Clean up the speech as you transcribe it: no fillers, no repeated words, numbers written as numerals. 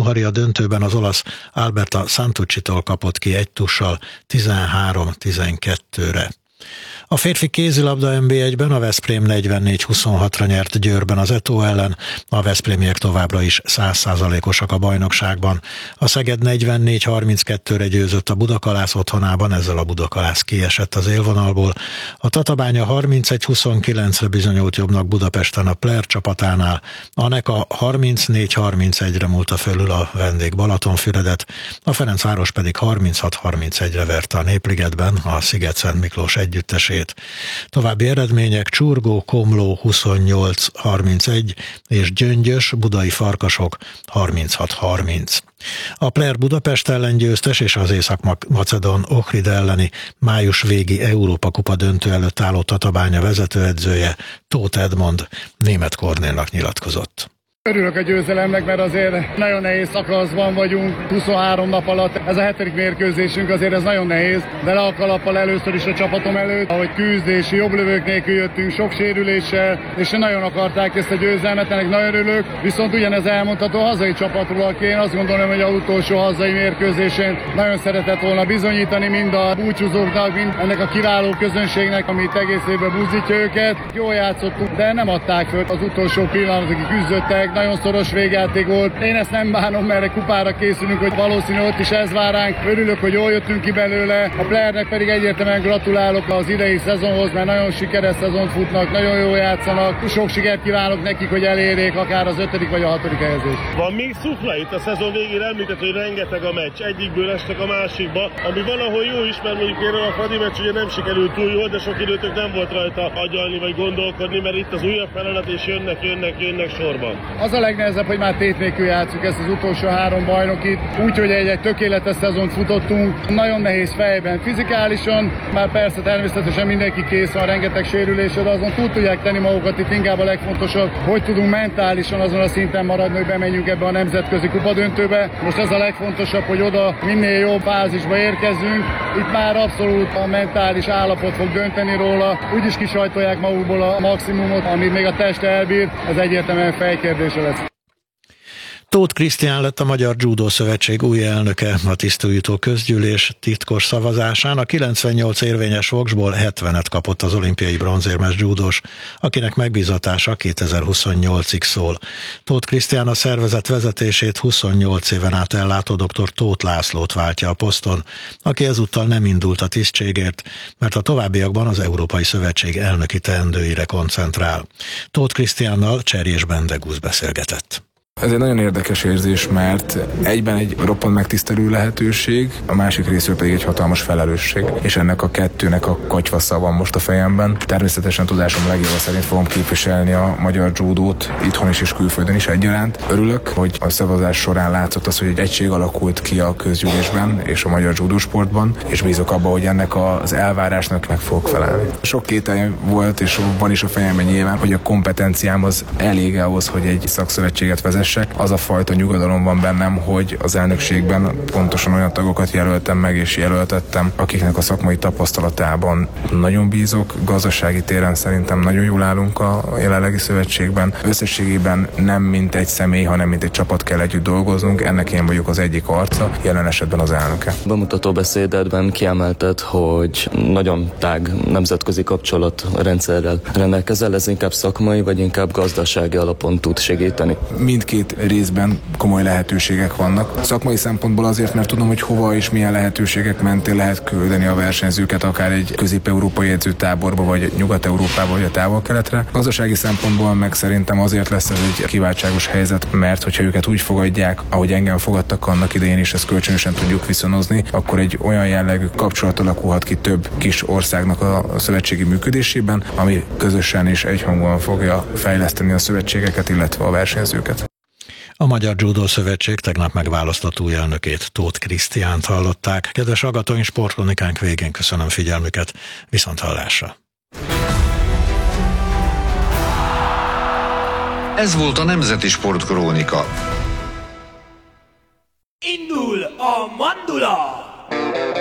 Muhari a döntőben az olasz Alberta Santucci-tól kapott ki 1-tussal 13-12-re. A férfi kézilabda NB1-ben a Veszprém 44-26-ra nyert Győrben az Eto ellen, a veszprémiek továbbra is 100%-osak a bajnokságban. A Szeged 44-32-re győzött a Budakalász otthonában, ezzel a Budakalász kiesett az élvonalból. A Tatabánya 31-29-re bizonyult jobbnak Budapesten a Player csapatánál, a Neka 34-31-re múlta fölül a vendég Balatonfüredet, a Ferencváros pedig 36-31-re verte a Népligetben a Sziget-Szent Miklós együttesét. További eredmények: Csurgó Komló 28-31 és Gyöngyös Budai Farkasok 36-30. A Player Budapest ellen győztes és az Észak-Macedón Ohrid elleni május végi Európa Kupa döntő előtt álló Tatabánya vezetőedzője, Tóth Edmond Németh Kornélnak nyilatkozott. Örülök a győzelemnek, mert azért nagyon nehéz szakaszban vagyunk, 23 nap alatt. Ez a 7. mérkőzésünk, azért ez nagyon nehéz, de le a kalappal először is a csapatom előtt, ahogy küzd és jobb lövők nélkül jöttünk, sok sérüléssel, és nagyon akarták ezt a győzelmet, ennek nagyon örülök. Viszont ugyanez elmondható a hazai csapatról, aki én azt gondolom, hogy az utolsó hazai mérkőzésén nagyon szeretett volna bizonyítani mind a búcsúzóknak, mind ennek a kiváló közönségnek, amit egész évben buzdítja őket. Jól játszottunk, de nem adták föl az utolsó pillanatig, küzdöttek. Nagyon szoros végjáték volt. Én ezt nem bánom, mert egy kupára készülünk, hogy valószínű ott is ez vár ránk. Örülök, hogy jól jöttünk ki belőle. A Playernek pedig egyértelműen gratulálok az idei szezonhoz, mert nagyon sikeres szezont futnak, nagyon jól játszanak. Sok sikert kívánok nekik, hogy elérjék akár az 5. vagy a 6. helyezést. Van még szufla itt a szezon végén, említett, hogy rengeteg a meccs. Egyikből estek a másikba, ami valahol jó is, mert mondjuk például a Fradi meccs ugye nem sikerült túl jól, de sok időtök nem volt rajta agyalni vagy gondolkodni, mert itt az újabb feladat és jönnek sorban. Az a legnehezebb, hogy már tét nélkül játszunk ezt az utolsó 3 bajnokit, úgyhogy egy tökéletes szezont futottunk. Nagyon nehéz fejben, fizikálisan, már persze természetesen mindenki kész van, rengeteg sérülésed, azon túl tudják tenni magukat, itt inkább a legfontosabb, hogy tudunk mentálisan azon a szinten maradni, hogy bemenjünk ebbe a nemzetközi kupadöntőbe. Most ez a legfontosabb, hogy oda minél jobb fázisba érkezzünk. Itt már abszolút a mentális állapot fog dönteni róla, úgyis kisajtolják magukból a maximumot, amit még a test elbír, ez egyértelműen fejkérdése lesz. Tóth Krisztián lett a Magyar Judo Szövetség új elnöke. A tisztújító közgyűlés titkos szavazásán a 98 érvényes voksból 70-et kapott az olimpiai bronzérmes judós, akinek megbízatása 2028-ig szól. Tóth Krisztián a szervezet vezetését 28 éven át ellátó dr. Tóth Lászlót váltja a poszton, aki ezúttal nem indult a tisztségért, mert a továbbiakban az Európai Szövetség elnöki teendőire koncentrál. Tóth Krisztiánnal Cserjés Bendegúz beszélgetett. Ez egy nagyon érdekes érzés, mert egyben egy roppant megtisztelő lehetőség, a másik részről pedig egy hatalmas felelősség, és ennek a kettőnek a katyvassza van most a fejemben. Természetesen tudásom legjobb szerint fogom képviselni a magyar judót itthon is és külföldön is egyaránt. Örülök, hogy a szavazás során látszott az, hogy egy egység alakult ki a közgyűlésben és a magyar judósportban, és bízok abba, hogy ennek az elvárásnak meg fogok felelni. Sok kételj volt, és van is a fejemben nyilván, hogy a kompetenciám az elég ahhoz, hogy egy szakszövetséget vezessek. Az a fajta nyugodalom van bennem, hogy az elnökségben pontosan olyan tagokat jelöltem meg és jelöltettem, akiknek a szakmai tapasztalatában nagyon bízok. Gazdasági téren szerintem nagyon jól állunk a jelenlegi szövetségben. Összességében nem mint egy személy, hanem mint egy csapat kell együtt dolgoznunk. Ennek én vagyok az egyik arca, jelen esetben az elnöke. Bemutató beszédedben kiemelted, hogy nagyon tág nemzetközi kapcsolatrendszerrel rendelkezel, ez inkább szakmai vagy inkább gazdasági alapon tud segíteni? Mindkét részben komoly lehetőségek vannak. Szakmai szempontból azért, mert tudom, hogy hova és milyen lehetőségek mentén lehet küldeni a versenyzőket, akár egy közép-európai edzőtáborba, vagy Nyugat-Európába, vagy a távol-keletre. Gazdasági szempontból meg szerintem azért lesz ez egy kiváltságos helyzet, mert hogyha őket úgy fogadják, ahogy engem fogadtak annak idején, és ezt kölcsönösen tudjuk viszonozni, akkor egy olyan jellegű kapcsolat alakulhat ki több kis országnak a szövetségi működésében, ami közösen és egyhangúan fogja fejleszteni a szövetségeket, illetve a versenyzőket. A Magyar Judo Szövetség tegnap megválasztott új elnökét, Tóth Krisztiánt hallották. Kedves hallgatóink, sportkronikánk végén köszönöm figyelmüket, viszonthallásra. Ez volt a Nemzeti Sportkrónika. Indul a mandula!